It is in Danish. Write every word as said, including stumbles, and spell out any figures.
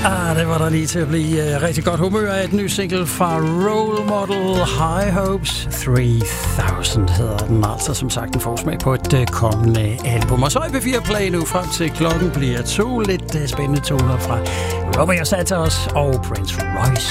Ah, det var der lige til at blive uh, rigtig godt humør af. Et ny single fra Role Model, High Hopes tre tusind hedder den. Altså som sagt en forsmag på et uh, kommende album. Og så i P fire Play nu frem til klokken bliver to. Lidt uh, spændende toner fra Romeo Santos og Prince Royce.